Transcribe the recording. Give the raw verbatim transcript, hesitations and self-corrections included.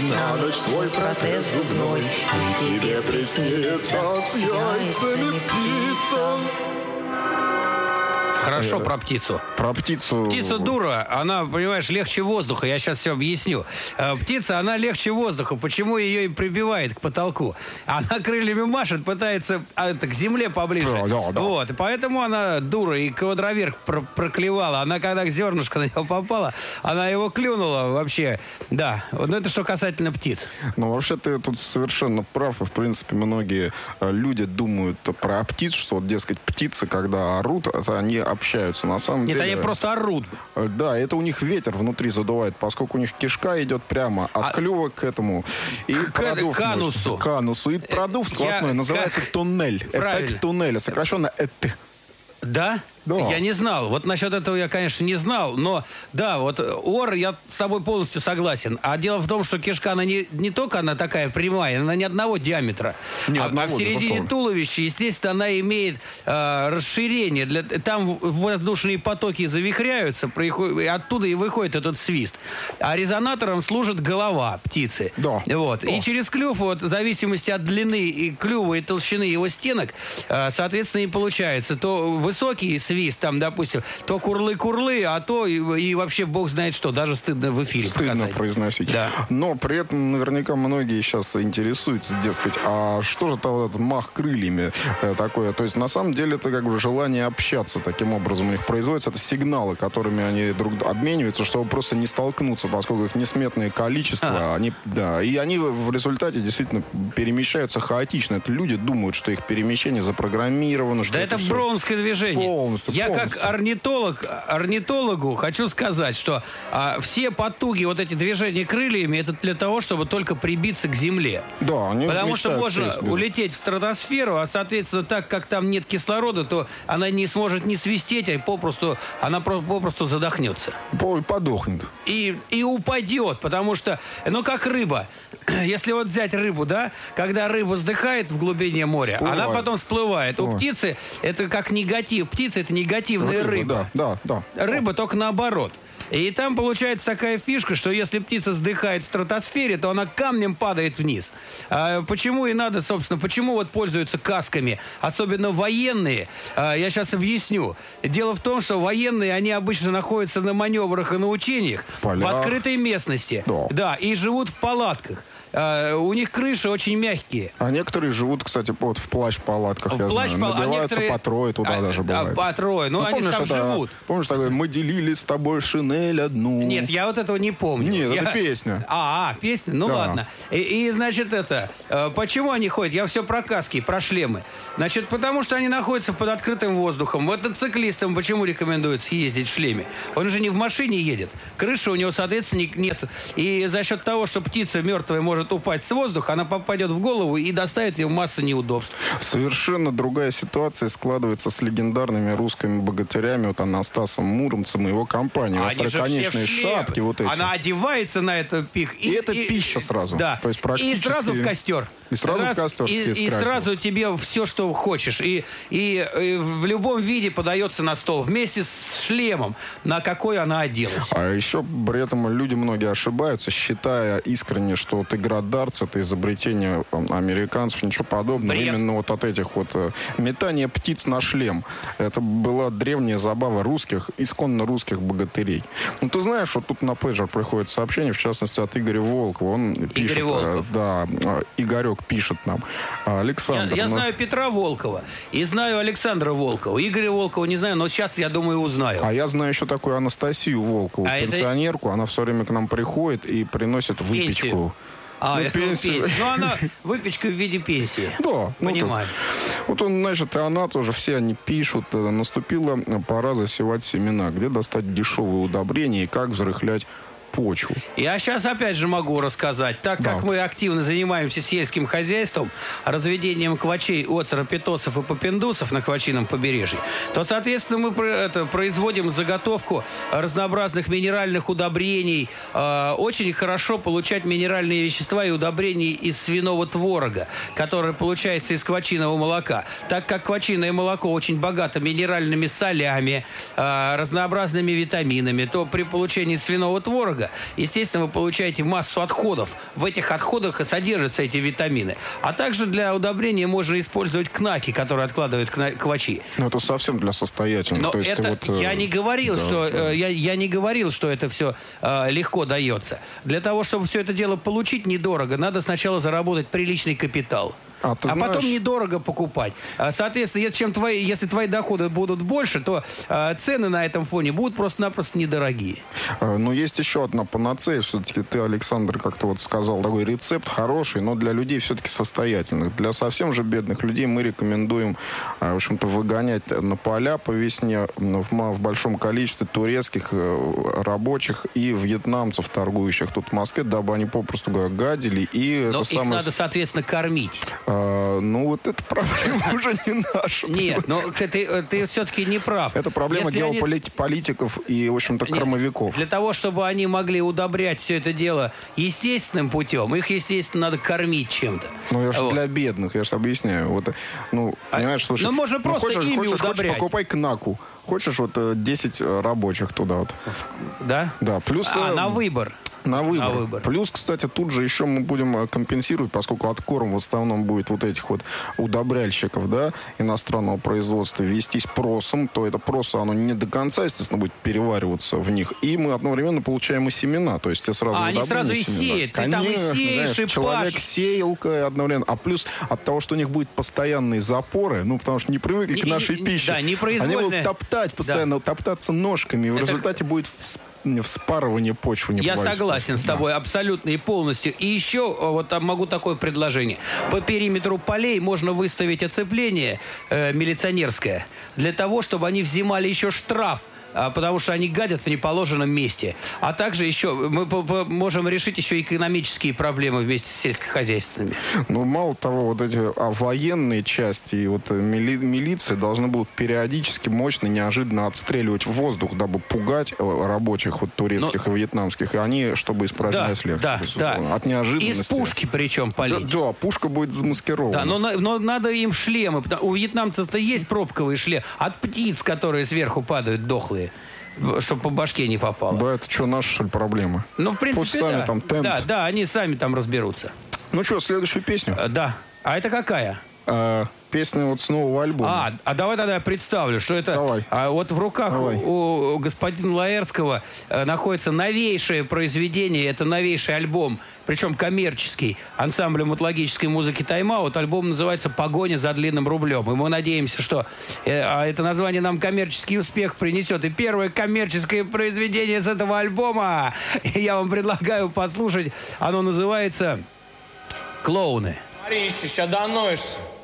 на ночь свой протез зубной, и тебе приснится с яйцами птица. Хорошо про птицу. Про птицу... Птица дура, она, понимаешь, легче воздуха. Я сейчас все объясню. Птица, она легче воздуха. Почему ее и прибивает к потолку? Она крыльями машет, пытается а, к земле поближе. Да, да, да. Вот. И поэтому она дура и квадроверх пр- проклевала. Она, когда зернышко на него попало, она его клюнула вообще. Да. Вот это что касательно птиц. Ну, вообще, ты тут совершенно прав. И, в принципе, многие люди думают про птиц, что, вот, дескать, птицы, когда орут, это они общаются. На самом Нет, деле... они просто орут. Да, это у них ветер внутри задувает, поскольку у них кишка идет прямо от а... клюва к этому. И к продув канусу. Может, канусу. И продув сквозной. Я... Называется как... туннель. Правильно. Эффект туннеля. Сокращенно ЭТ. Да? Да. Я не знал. Вот насчет этого я, конечно, не знал. Но, да, вот ор, я с тобой полностью согласен. А дело в том, что кишка, она не, не только она такая прямая, она не одного диаметра. Ни а, одного, а в середине безусловно. туловища, естественно, она имеет э, расширение. Для, там воздушные потоки завихряются, происход, и оттуда и выходит этот свист. А резонатором служит голова птицы. Да. Вот. Да. И через клюв, вот, в зависимости от длины и клюва и толщины его стенок, э, соответственно, и получается то высокий свист, там, допустим, то курлы-курлы, а то и, и вообще бог знает что. Даже стыдно в эфире Стыдно показать. произносить. Да. Но при этом наверняка многие сейчас интересуются, дескать, а что же это вот этот мах крыльями э, такое? То есть на самом деле это как бы желание общаться таким образом у них производится. Это сигналы, которыми они друг обмениваются, чтобы просто не столкнуться, поскольку их несметное количество. А. Они, да, и они в результате действительно перемещаются хаотично. Это люди думают, что их перемещение запрограммировано. Что Да это, это все... броунское движение. Полностью, Я полностью. как орнитолог, орнитологу хочу сказать, что а, все потуги, вот эти движения крыльями, это для того, чтобы только прибиться к земле. Да, они Потому что можно сесть, да. улететь в стратосферу, а, соответственно, так как там нет кислорода, то она не сможет не свистеть, а попросту, она про- попросту задохнется. По- Подохнет. И, и упадет, потому что, ну, как рыба. Если вот взять рыбу, да, когда рыба вздыхает в глубине моря, Всплывает. она потом всплывает. У Ой. птицы это как негатив. Птица — это негативная рыба. Рыба, да, да, да. Рыба только наоборот. И там получается такая фишка, что если птица вздыхает в стратосфере, то она камнем падает вниз. А почему и надо, собственно, почему вот пользуются касками, особенно военные, а, я сейчас объясню. Дело в том, что военные, они обычно находятся на маневрах и на учениях в, полях. в открытой местности. Да. Да, и живут в палатках. А, у них крыши очень мягкие. А некоторые живут, кстати, вот в плащ-палатках, В я плащ-пал- знаю. а Набиваются некоторые- по трое туда а, даже да, бывает. по трое. Ну, они помнишь, там это- живут. Помнишь, такое, мы делили с тобой шинель одну. Нет, я вот этого не помню. Нет, Я- это песня. А, а, песня? Ну Да. ладно. И, и, значит, это... э, почему они ходят? Я все про каски, про шлемы. Значит, потому что они находятся под открытым воздухом. Мотоциклистам почему рекомендуется ездить в шлеме? Он же не в машине едет. Крыши у него, соответственно, не- нет. И за счет того, что птица мертвая может упасть с воздуха, она попадет в голову и доставит ей массу неудобств. Совершенно другая ситуация складывается с легендарными русскими богатырями, вот Анастасом Муромцем и его компанией. Они же все в Остроконечные шлеме. шапки вот эти. Она одевается на этот пик. И это пища сразу. Да. То есть практически- И сразу в костер. И сразу в костер И, тебе и стряпнут. сразу тебе все, что хочешь. И, и, и в любом виде подается на стол. Вместе с шлемом, на какой она оделась. А еще при этом люди многие ошибаются, считая искренне, что вот игра дартс — это изобретение там, американцев, ничего подобного. Бред. Именно вот от этих вот э, метания птиц на шлем. Это была древняя забава русских, исконно русских богатырей. Ну, ты знаешь, вот тут на пейджер приходит сообщение, в частности, от Игоря Волкова. Он пишет, Волков. э, да, э, Игорек пишет нам. Александр. Я, я ну, знаю Петра Волкова и знаю Александра Волкова. Игоря Волкова не знаю, но сейчас, я думаю, узнаю. А я знаю еще такую Анастасию Волкову, А это- пенсионерку. Она все время к нам приходит и приносит выпечку. Пенсию. А, Ну, это пенсию. пенсия. Ну, она выпечка в виде пенсии. Да, ну, Понимаю. то- вот он, значит, и она тоже, все они пишут, э, наступила пора засевать семена, где достать дешевые удобрения и как взрыхлять почву. Я сейчас опять же могу рассказать. Так Да. как мы активно занимаемся сельским хозяйством, разведением квачей, оцеропитосов и попендусов на квачином побережье, то, соответственно, мы про- это, производим заготовку разнообразных минеральных удобрений. Э, очень хорошо получать минеральные вещества и удобрения из свиного творога, который получается из квачиного молока. Так как квачиное молоко очень богато минеральными солями, э, разнообразными витаминами, то при получении свиного творога дорого. Естественно, вы получаете массу отходов. В этих отходах и содержатся эти витамины. А также для удобрения можно использовать кнаки, которые откладывают квачи. Ну, это совсем для состоятельных. Но То есть это, вот, я не говорил, да, что да. Я, я не говорил, что это все э, легко дается. Для того, чтобы все это дело получить недорого, надо сначала заработать приличный капитал. А, ты а знаешь... потом недорого покупать. Соответственно, если, чем твои, если твои доходы будут больше, то э, цены на этом фоне будут просто-напросто недорогие. Но есть еще одна панацея. Все-таки ты, Александр, как-то вот сказал, такой рецепт хороший, но для людей все-таки состоятельных. Для совсем же бедных людей мы рекомендуем, в общем-то, выгонять на поля по весне в, в большом количестве турецких рабочих и вьетнамцев, торгующих тут в Москве, дабы они попросту говоря гадили. И но это их самое... надо, соответственно, кормить. А, ну, вот эта проблема уже не наша. Нет, но ты, ты все-таки не прав. Это проблема геополитиков и, в общем-то, кормовиков. Для того, чтобы они могли удобрять все это дело естественным путем, их, естественно, надо кормить чем-то. Ну, я же вот. для бедных, я же объясняю. Вот, ну, понимаешь, слушай... Ну, можно просто хочешь, ими хочешь, удобрять. Хочешь, покупай кнаку. Хочешь, вот десять рабочих туда вот. Да? Да, плюс... А, на выбор. На выбор. На выбор. Плюс, кстати, тут же еще мы будем компенсировать, поскольку откорм в основном будет вот этих вот удобряльщиков, да, иностранного производства вестись просом, то это просо, оно не до конца, естественно, будет перевариваться в них. И мы одновременно получаем и семена, то есть те сразу А, они сразу и семена. сеют. Ты Конечно, там и сеешь, знаешь, и человек пашешь. сеялка одновременно. А плюс от того, что у них будет постоянные запоры, ну, потому что не привыкли Не- к нашей не- пище. да, непроизвольная. Они будут топтать постоянно, топтаться ножками. И в Это- результате будет вс- вспарывание почвы. Не Я бывает. согласен с Да. тобой абсолютно и полностью. И еще вот там могу такое предложение. По периметру полей можно выставить оцепление э, милиционерское для того, чтобы они взимали еще штраф, а, потому что они гадят в неположенном месте. А также еще мы по- по- можем решить еще экономические проблемы вместе с сельскохозяйственными. Ну, мало того, вот эти а, военные части и вот э, мили- милиция должны будут периодически мощно, неожиданно отстреливать в воздух, дабы пугать э, рабочих вот турецких Но- и вьетнамских, и они, чтобы испражнять Да, легче. да, То есть, да. вот, от неожиданности. Из пушки причем Да, полить. да, пушка будет замаскирована. Да, но, на- но надо им шлемы. потому- У вьетнамцев-то есть пробковые шлемы. От птиц, которые сверху падают дохлые, чтобы по башке не попало. Да, это что, наши, что ли, проблемы? Ну, в принципе, Пусть сами да. там тент. Да, да, они сами там разберутся. Ну что, следующую песню? Э, Да. А это какая? А, песня вот с нового альбома. А, а давай тогда я представлю, что это... Давай. А вот в руках Давай. у, у господина Лаэртского э, находится новейшее произведение, это новейший альбом, причем коммерческий, ансамблем мутологической музыки «Тайм-аут». Альбом называется «Погоня за длинным рублем». И мы надеемся, что э, а это название нам коммерческий успех принесет. И первое коммерческое произведение с этого альбома я вам предлагаю послушать. Оно называется «Клоуны». Смотри, еще, сейчас доноешься.